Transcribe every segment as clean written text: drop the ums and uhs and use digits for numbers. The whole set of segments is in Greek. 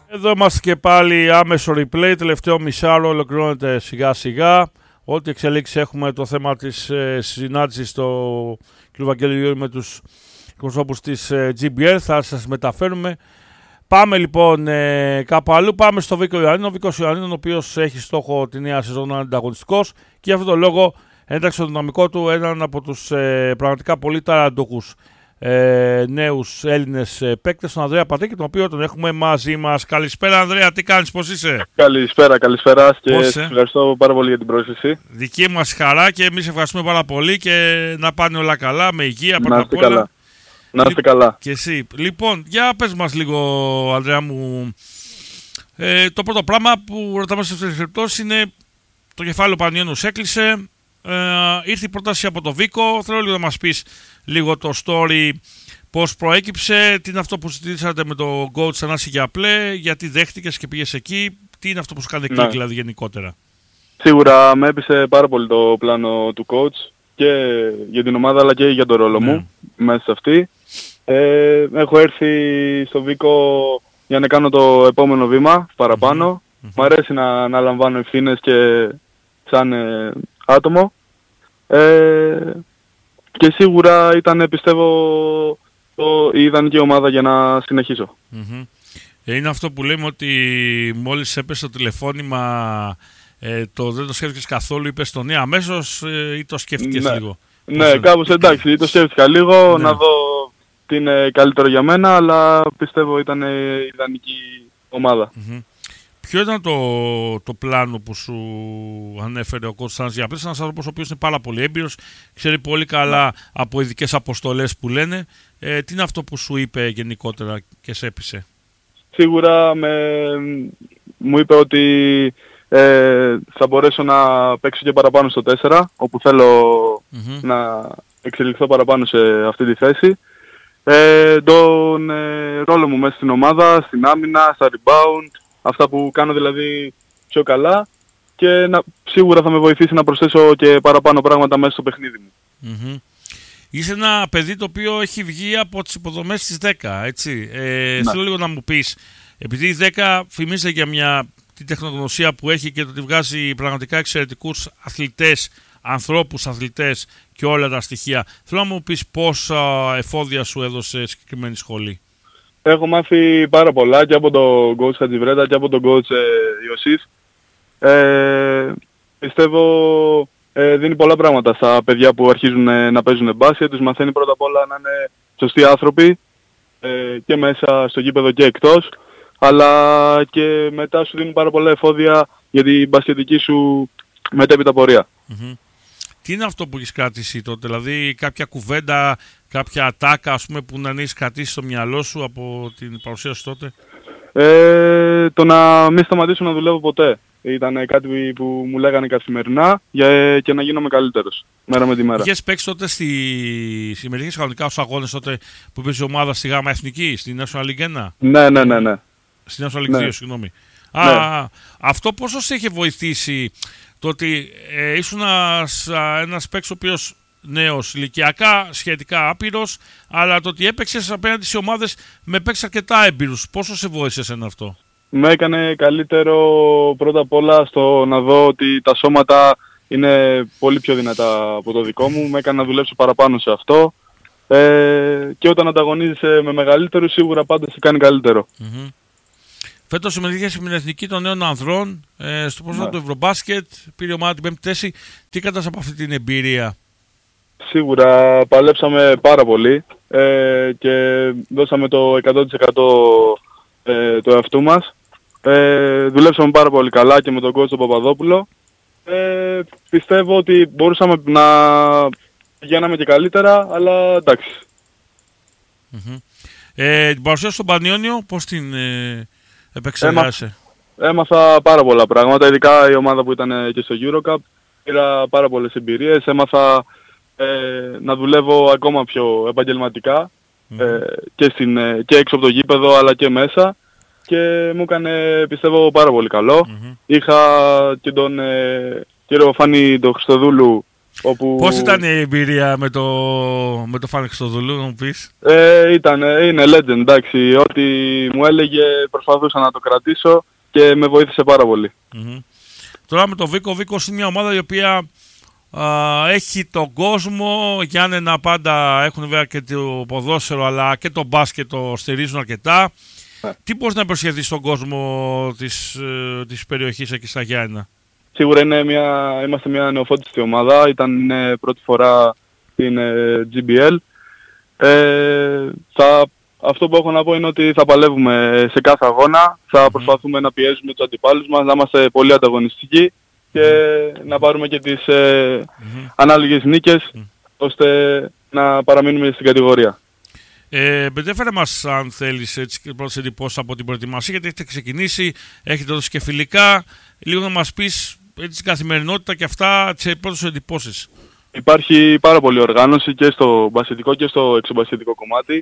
Εδώ είμαστε και πάλι άμεσο replay, τελευταίο μισάρο ολοκληρώνεται σιγά σιγά. Ό,τι εξελίξει έχουμε το θέμα της συνάντησης του κ. Βαγγέλη με τους εκπροσώπους της GBL, θα σας μεταφέρουμε. Πάμε λοιπόν κάπου αλλού, πάμε στο Βίκο Ιωαννίνο. Ο Βίκος Ιωαννίνο, ο οποίος έχει στόχο τη νέα σεζόν να είναι ανταγωνιστικός και για αυτόν τον λόγο ένταξε στο δυναμικό του έναν από τους πραγματικά πολύ ταλαντούχους νέους Έλληνες παίκτες, τον Ανδρέα Πατρίκη, τον οποίο τον έχουμε μαζί μας. Καλησπέρα Ανδρέα, τι κάνεις, πώς είσαι? Καλησπέρα και ευχαριστώ πάρα πολύ για την πρόσκληση. Δική μας χαρά και εμείς ευχαριστούμε πάρα πολύ και να πάνε όλα καλά, με υγεία πρώτα απ' όλα. Καλά. Να είστε καλά. Και εσύ. Λοιπόν, για πες μας λίγο Ανδρέα μου, το πρώτο πράγμα που ρωτάμε σε αυτές τις περιπτώσεις είναι το κεφάλαιο Πανιόνιος έκλεισε. Ήρθε η πρόταση από το Βίκο. Θέλω λίγο να μας πεις λίγο το story, πώς προέκυψε, τι είναι αυτό που συζητήσατε με τον coach Θανάση για πλέ, γιατί δέχτηκες και πήγες εκεί, τι είναι αυτό που σου κάνει κλικ δηλαδή γενικότερα? Σίγουρα με έπεισε πάρα πολύ το πλάνο του coach και για την ομάδα αλλά και για τον ρόλο μου μέσα σε αυτή. Έχω έρθει στο Βίκο για να κάνω το επόμενο βήμα παραπάνω. Μ' αρέσει να λαμβάνω ευθύνες και σαν άτομο. Και σίγουρα ήταν, πιστεύω, η ιδανική ομάδα για να συνεχίσω. Είναι αυτό που λέμε ότι μόλις έπεσε το τηλεφώνημα, δεν το σκέφτηκες καθόλου, είπες το ναι αμέσως ή το σκέφτηκες λίγο? Ναι, κάπως εντάξει, το σκέφτηκα λίγο, να δω τι είναι καλύτερο για μένα, αλλά πιστεύω ήταν η ιδανική ομάδα. Ποιο ήταν το πλάνο που σου ανέφερε ο coach Θανάσης Γιαπλής? Ένας άνθρωπος ο οποίος είναι πάρα πολύ έμπειρος, ξέρει πολύ καλά από ειδικές αποστολές που λένε. Τι είναι αυτό που σου είπε γενικότερα και σε έπεισε? Σίγουρα μου είπε ότι θα μπορέσω να παίξω και παραπάνω στο 4, όπου θέλω να εξελιχθώ παραπάνω σε αυτή τη θέση. Τον ρόλο μου μέσα στην ομάδα, στην άμυνα, στα rebound, αυτά που κάνω δηλαδή πιο καλά, και σίγουρα θα με βοηθήσει να προσθέσω και παραπάνω πράγματα μέσα στο παιχνίδι μου. Είσαι ένα παιδί το οποίο έχει βγει από τις υποδομές της 10, έτσι. Θέλω λίγο να μου πεις, επειδή η 10 φημίζεται για την τεχνογνωσία που έχει και το ότι βγάζει πραγματικά εξαιρετικούς αθλητές, ανθρώπους αθλητές και όλα τα στοιχεία. Θέλω να μου πεις πόσα εφόδια σου έδωσε συγκεκριμένη σχολή. Έχω μάθει πάρα πολλά και από τον coach Χατζιβρέτα και από τον coach Ιωσήφ. Πιστεύω δίνει πολλά πράγματα στα παιδιά που αρχίζουν να παίζουν μπάσκετ. Τους μαθαίνει πρώτα απ' όλα να είναι σωστοί άνθρωποι και μέσα στο γήπεδο και εκτός, αλλά και μετά σου δίνουν πάρα πολλά εφόδια για την μπασκετική σου μετέπειτα πορεία. Τι είναι αυτό που έχεις κρατήσει τότε, δηλαδή κάποια κουβέντα, κάποια ατάκα ας πούμε που να έχεις κρατήσει στο μυαλό σου από την παρουσία σου τότε? Το να μην σταματήσω να δουλεύω ποτέ. Ήταν κάτι που μου λέγανε καθημερινά και να γίνομαι καλύτερος μέρα με τη μέρα. Είχες παίξει τότε συμμετείχες κανονικά στους αγώνες τότε που παίζει η ομάδα στη ΓΑΜΑ Εθνική, στη National League 1? Ναι. Στη National League 2, συγγνώμη. Αυτό πόσο σε είχε βοηθήσει το ότι ήσουν ένας παίκτης ο οποίος νέος, ηλικιακά σχετικά άπειρος, αλλά το ότι έπαιξες απέναντι σε ομάδες με παίκτες αρκετά έμπειρους, πόσο σε βοήθησε εσένα αυτό? Με έκανε καλύτερο πρώτα απ' όλα στο να δω ότι τα σώματα είναι πολύ πιο δυνατά από το δικό μου. Με έκανε να δουλέψω παραπάνω σε αυτό, και όταν ανταγωνίζεσαι με μεγαλύτερους σίγουρα πάντα σε κάνει καλύτερο. Φέτος συμμετείχες με την Εθνική των Νέων Ανδρών στο πρόσωπο του Ευρωμπάσκετ, πήρε η ομάδα την 5η θέση. Τι κατάσταση από αυτή την εμπειρία? Σίγουρα παλέψαμε πάρα πολύ και δώσαμε το 100% το εαυτού μας. Δουλέψαμε πάρα πολύ καλά και με τον coach τον Παπαδόπουλο. Πιστεύω ότι μπορούσαμε να πηγαίναμε και καλύτερα, αλλά εντάξει. Την παρουσία στον Πανιόνιο, πώς την επεξεργάσαι? Έμαθα πάρα πολλά πράγματα, ειδικά η ομάδα που ήταν και στο EuroCup. Πήρα πάρα πολλές εμπειρίες, έμαθα να δουλεύω ακόμα πιο επαγγελματικά και έξω από το γήπεδο αλλά και μέσα, και μου έκανε πιστεύω πάρα πολύ καλό. Είχα και τον κύριο Φάνη τον Χριστοδούλου Πώς ήταν η εμπειρία με το Φάνη Χριστοδουλού, να μου πεις? Είναι legend, εντάξει. Ό,τι μου έλεγε προσπαθούσα να το κρατήσω και με βοήθησε πάρα πολύ. Τώρα με το Βίκο, ο Βίκος είναι μια ομάδα η οποία έχει τον κόσμο, Γιάννενα πάντα έχουν βέβαια και το ποδόσφαιρο αλλά και το μπάσκετ το στηρίζουν αρκετά. Τι μπορείς να προσχεδιείς στον κόσμο της περιοχής εκεί στα Γιάννενα? Σίγουρα είμαστε μια νεοφώτιστη ομάδα, ήταν πρώτη φορά στην GBL. Αυτό που έχω να πω είναι ότι θα παλεύουμε σε κάθε αγώνα, θα προσπαθούμε να πιέζουμε τους αντιπάλους μας, να είμαστε πολύ ανταγωνιστικοί και να πάρουμε και τις ανάλογες νίκες, ώστε να παραμείνουμε στην κατηγορία. Μπεντέφερε μας, αν θέλεις, πρώτες εντυπώσεις από την προετοιμασία, γιατί έχετε ξεκινήσει, έχετε δώσει και φιλικά. Λίγο να μας πεις την καθημερινότητα και αυτά, τις πρώτες εντυπώσεις. Υπάρχει πάρα πολλή οργάνωση και στο μπασκετικό και στο εξωμπασκετικό κομμάτι.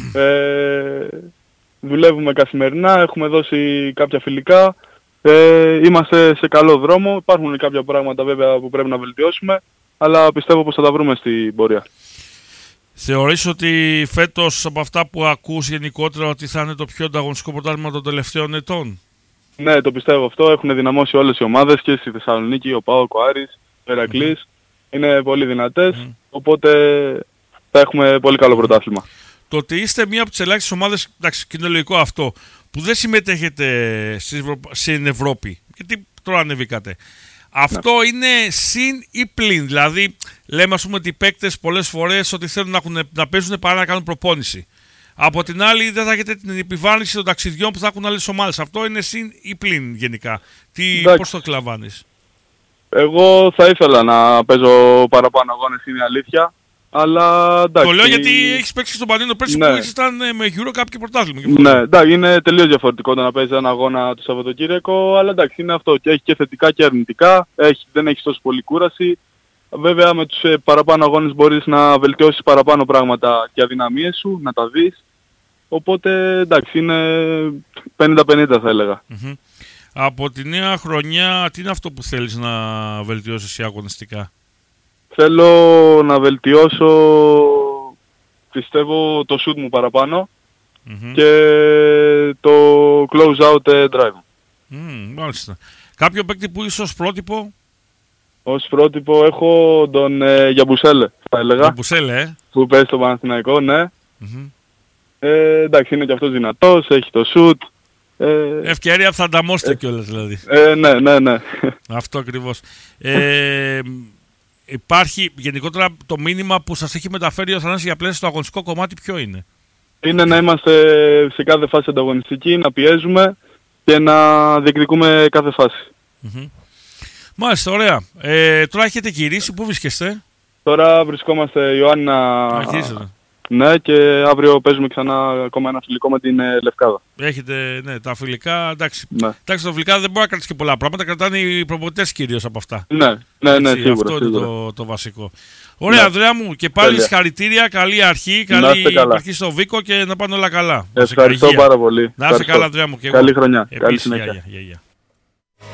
Δουλεύουμε καθημερινά, έχουμε δώσει κάποια φιλικά. Είμαστε σε καλό δρόμο. Υπάρχουν κάποια πράγματα βέβαια που πρέπει να βελτιώσουμε, αλλά πιστεύω πως θα τα βρούμε στην πορεία. Θεωρείς ότι φέτος από αυτά που ακούς γενικότερα ότι θα είναι το πιο ανταγωνιστικό πρωτάθλημα των τελευταίων ετών? Ναι, το πιστεύω αυτό. Έχουν δυναμώσει όλες οι ομάδες και στη Θεσσαλονίκη, ο ΠΑΟΚ, ο Άρης, ο Ηρακλής. Είναι πολύ δυνατές, οπότε θα έχουμε πολύ καλό πρωτάθλημα. Το ότι είστε μία από τις ελάχιστες ομάδες, εντάξει, και είναι λογικό αυτό, που δεν συμμετέχετε στην Ευρώπη, γιατί τώρα ανεβήκατε. Αυτό είναι συν ή πλην? Δηλαδή, λέμε ας πούμε ότι οι παίκτες πολλές φορές ότι θέλουν να παίζουν παρά να κάνουν προπόνηση. Από την άλλη, δεν θα έχετε την επιβάρυνση των ταξιδιών που θα έχουν άλλες ομάδες. Αυτό είναι συν ή πλην γενικά? Πώς το εκλαμβάνεις? Εγώ θα ήθελα να παίζω παραπάνω αγώνες, είναι η αλήθεια. Αλλά εντάξει. Το λέω γιατί έχεις παίξει στον Πανίνο πέρσι που ήσασταν με EuroCup και πρωτάθλημα. Ναι, εντάξει, είναι τελείως διαφορετικό το να παίζεις ένα αγώνα το Σαββατοκύριακο, αλλά εντάξει, είναι αυτό. Και έχει και θετικά και αρνητικά. Δεν έχει τόσο πολύ κούραση. Βέβαια με τους παραπάνω αγώνες μπορείς να βελτιώσεις παραπάνω πράγματα και αδυναμίες σου, να τα δεις. Οπότε εντάξει, είναι 50-50 θα έλεγα. Από τη νέα χρονιά, τι είναι αυτό που θέλεις να βελτιώσεις αγωνιστικά? Θέλω να βελτιώσω, πιστεύω, το shoot μου παραπάνω και το close out drive. Μάλιστα. Κάποιο παίκτη που είσαι ως πρότυπο? Ως πρότυπο έχω τον Γιαμπουσέλε, θα έλεγα. Γιαμπουσέλε, που παίζει στο Παναθηναϊκό, ναι. Εντάξει, είναι και αυτός δυνατός, έχει το shoot. Ευκαιρία θα ανταμώσετε κιόλας δηλαδή. Ναι. Αυτό ακριβώς. Υπάρχει γενικότερα το μήνυμα που σας έχει μεταφέρει ο Θανάσης για πλαίσιο στο αγωνιστικό κομμάτι, ποιο είναι? Είναι να είμαστε σε κάθε φάση ανταγωνιστικοί, να πιέζουμε και να διεκδικούμε κάθε φάση. Μάλιστα, ωραία. Τώρα έχετε γυρίσει, πού βρίσκεστε? Τώρα βρισκόμαστε Ιωάννηνα. Ναι, και αύριο παίζουμε ξανά ακόμα ένα φιλικό με την Λευκάδα. Έχετε, ναι, τα φιλικά, εντάξει. Ναι. Εντάξει, τα φιλικά δεν μπορεί να κρατήσει και πολλά πράγματα, κρατάνε οι προπονητές κυρίως από αυτά. Ναι, σίγουρα. Αυτό είναι το βασικό. Ωραία, Ανδρέα μου, και πάλι συγχαρητήρια, καλή αρχή, καλή αρχή στο Βίκο και να πάνε όλα καλά. Ευχαριστώ πάρα πολύ. Να είσαι καλά, Ανδρέα μου. Καλή χρονιά. Καλή συνέχεια.